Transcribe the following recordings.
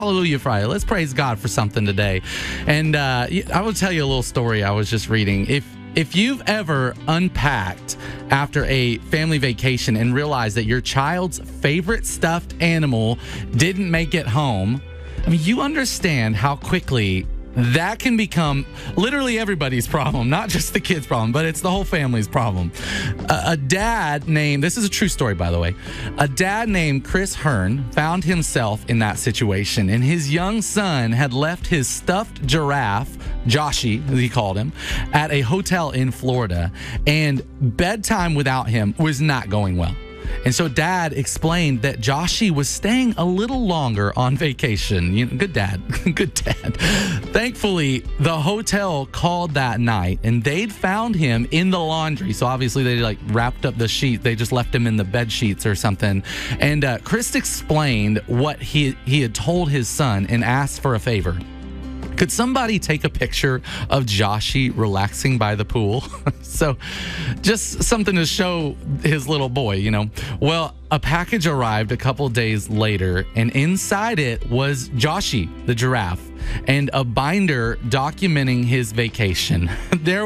Hallelujah Friday. Let's praise God for something today. And I will tell you a little story I was just reading. If you've ever unpacked after a family vacation and realized that your child's favorite stuffed animal didn't make it home, I mean, you understand how quickly that can become literally everybody's problem, not just the kid's problem, but it's the whole family's problem. A dad named, this is a true story, by the way, a dad named Chris Hearn found himself in that situation, and his young son had left his stuffed giraffe, Joshy, as he called him, at a hotel in Florida, and bedtime without him was not going well. And so Dad explained that Joshy was staying a little longer on vacation. Good dad. Good dad. Thankfully, the hotel called that night and they'd found him in the laundry. So obviously they wrapped up the sheet. They just left him in the bed sheets or something. And Chris explained what he had told his son and asked for a favor. Could somebody take a picture of Joshy relaxing by the pool? So just something to show his little boy, Well, a package arrived a couple days later, and inside it was Joshy, the giraffe, and a binder documenting his vacation. There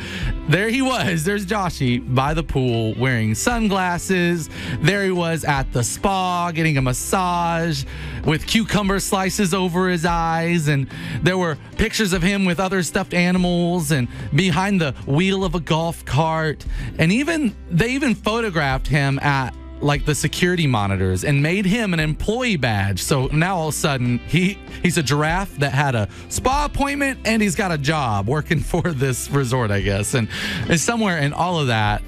he was. There's Joshy by the pool wearing sunglasses. There he was at the spa getting a massage with cucumber slices over his eyes. And there were pictures of him with other stuffed animals and behind the wheel of a golf cart. And they even photographed him at the security monitors and made him an employee badge. So now all of a sudden he's a giraffe that had a spa appointment and he's got a job working for this resort, I guess. And somewhere in all of that,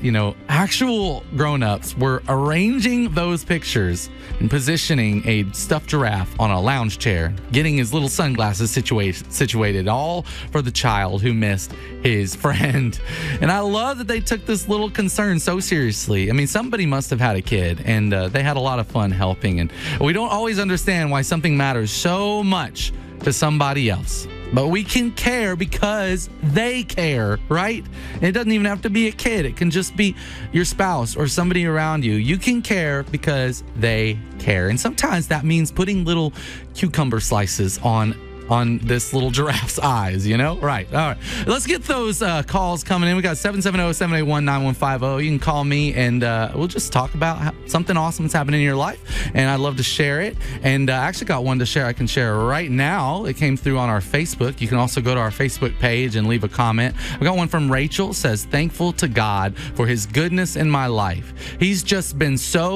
actual grown-ups were arranging those pictures and positioning a stuffed giraffe on a lounge chair, getting his little sunglasses situated, all for the child who missed his friend. And I love that they took this little concern so seriously. I mean, somebody must have had a kid, and they had a lot of fun helping. And we don't always understand why something matters so much to somebody else, but we can care because they care, right? And it doesn't even have to be a kid. It can just be your spouse or somebody around you. You can care because they care. And sometimes that means putting little cucumber slices on this little giraffe's eyes, Right. All right. Let's get those calls coming in. We got 770-781-9150. You can call me and we'll just talk about something awesome that's happening in your life. And I'd love to share it. And I actually got one to share. I can share right now. It came through on our Facebook. You can also go to our Facebook page and leave a comment. I got one from Rachel. It says, thankful to God for his goodness in my life. He's just been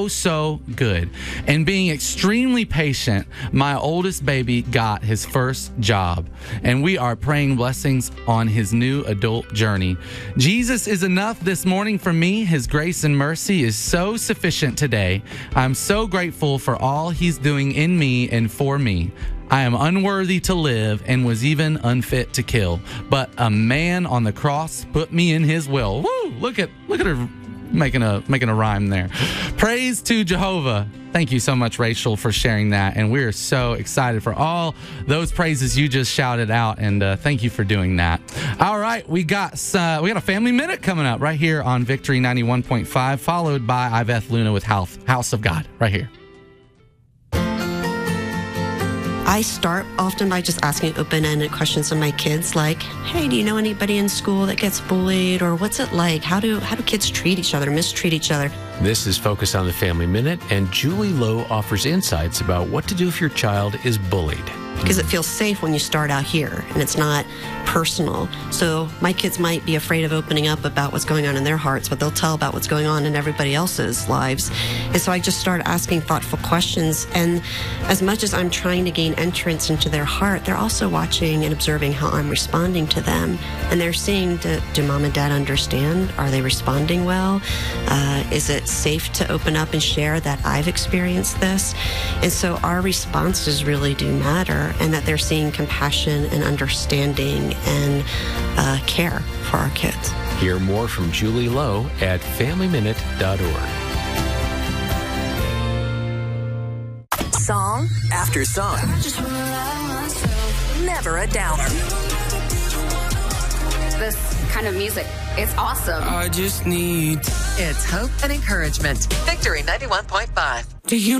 so good. And being extremely patient, my oldest baby got his first job, and we are praying blessings on his new adult journey. Jesus is enough this morning for me. His grace and mercy is so sufficient today. I'm so grateful for all he's doing in me and for me. I am unworthy to live and was even unfit to kill, but a man on the cross put me in his will. Woo! Look at her making a rhyme there. Praise to Jehovah. Thank you so much, Rachel, for sharing that. And we're so excited for all those praises you just shouted out. And thank you for doing that. All right, we got a Family Minute coming up right here on Victory 91.5, followed by Iveth Luna with House of God right here. I start often by just asking open-ended questions of my kids, like, hey, do you know anybody in school that gets bullied? Or what's it like? How do kids treat each other, mistreat each other? This is Focus on the Family Minute, and Julie Lowe offers insights about what to do if your child is bullied. Because it feels safe when you start out here and it's not personal. So my kids might be afraid of opening up about what's going on in their hearts, but they'll tell about what's going on in everybody else's lives. And so I just started asking thoughtful questions. And as much as I'm trying to gain entrance into their heart, they're also watching and observing how I'm responding to them. And they're seeing, do mom and dad understand? Are they responding well? Is it safe to open up and share that I've experienced this? And so our responses really do matter. And that they're seeing compassion and understanding and care for our kids. Hear more from Julie Lowe at FamilyMinute.org. Song after song. Never a downer. This kind of music, it's awesome. I just need... It's hope and encouragement. Victory 91.5. Do you